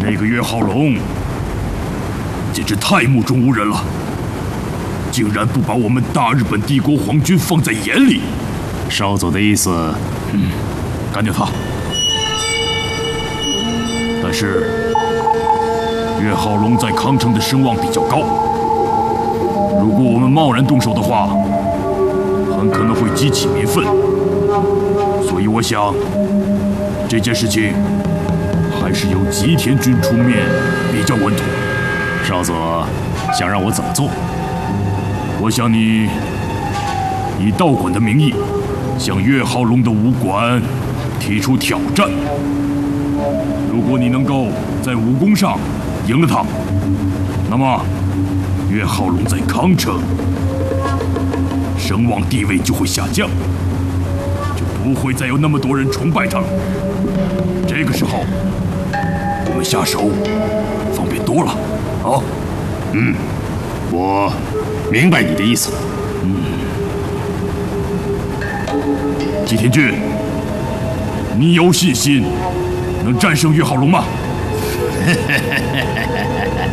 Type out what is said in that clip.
这个岳浩龙简直太目中无人了，竟然不把我们大日本帝国皇军放在眼里。 少佐的意思， 干掉他。但是岳浩龙在康城的声望比较高，如果我们贸然动手的话，很可能会激起民愤。所以我想，这件事情还是由吉田君出面比较稳妥。 少佐想让我怎么做？ 我想你以道馆的名义，向岳浩龙的武馆提出挑战。如果你能够在武功上赢了他，那么岳浩龙在康城声望地位就会下降，就不会再有那么多人崇拜他了。这个时候，我们下手方便多了。啊， 我明白你的意思。 吉田君，你有信心能战胜岳浩龙吗？